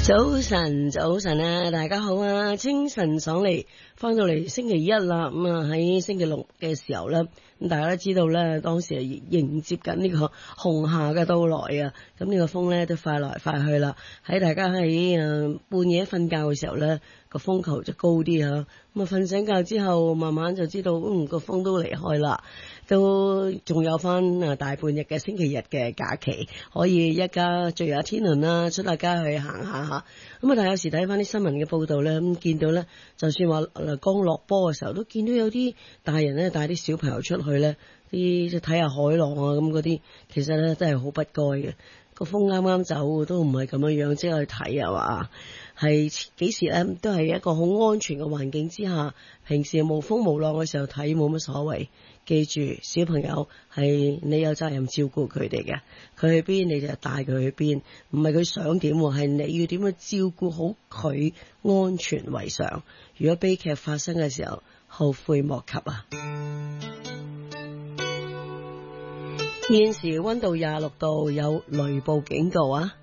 早晨，早晨啊！大家好啊！清晨爽利，翻到嚟星期一啦。咁啊喺星期六嘅時候咧，咁大家都知道咧，當時係迎接緊呢個紅夏嘅到來啊。咁呢個風咧都快來快去啦。喺大家喺半夜瞓覺嘅時候咧，個風球就高啲吓。咁啊瞓醒覺之後，慢慢就知道個風都離開啦。都仲有翻大半日嘅星期日嘅假期，可以一家聚下天倫啦，出下街去行下吓。咁啊，但係有時睇翻啲新聞嘅報道咧，咁見到咧，就算話剛落波嘅時候，都見到有啲大人咧帶啲小朋友出去咧，啲即係睇下海浪啊咁嗰啲，其實咧真係好不該嘅。個風啱啱走都唔係咁樣樣，即係去睇啊嘛，係幾時咧都係一個好安全嘅環境之下，平時無風無浪嘅時候睇冇乜所謂。記住，小朋友係你有責任照顧佢哋嘅，佢去邊你就帶佢去邊，唔係佢想點，係你要點樣照顧好佢安全為上。如果悲劇發生嘅時候，後悔莫及啊！現時溫度26度，有雷暴警告啊！